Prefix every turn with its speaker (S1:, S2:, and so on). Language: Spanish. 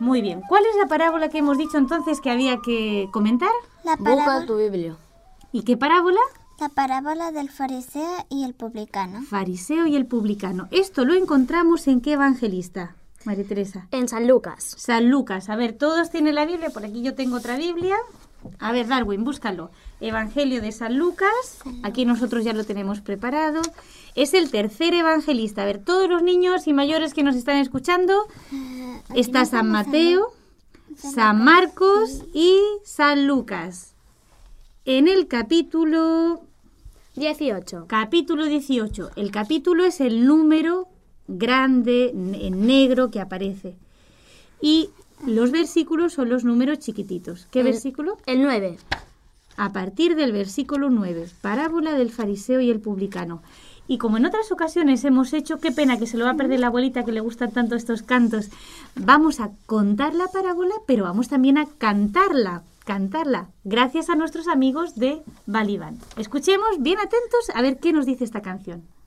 S1: Muy bien. ¿Cuál es la parábola que hemos dicho entonces que había que comentar?
S2: Busca tu Biblia.
S1: ¿Y qué parábola?
S3: La parábola del fariseo y el publicano.
S1: Fariseo y el publicano. Esto lo encontramos en qué evangelista, María Teresa.
S2: En San Lucas.
S1: San Lucas. A ver, todos tienen la Biblia. Por aquí yo tengo otra Biblia. A ver, Darwin, búscalo. Evangelio de San Lucas. Aquí nosotros ya lo tenemos preparado. Es el tercer evangelista. A ver, todos los niños y mayores que nos están escuchando. Está San Mateo, San Marcos y San Lucas. En el capítulo
S2: 18.
S1: Capítulo 18. El capítulo es el número grande en negro que aparece. Y los versículos son los números chiquititos. ¿Qué versículo?
S2: El 9.
S1: A partir del versículo 9. Parábola del fariseo y el publicano. Y como en otras ocasiones hemos hecho, qué pena que se lo va a perder la abuelita que le gustan tanto estos cantos, vamos a contar la parábola, pero vamos también a cantarla, gracias a nuestros amigos de Balibán. Escuchemos bien atentos a ver qué nos dice esta canción.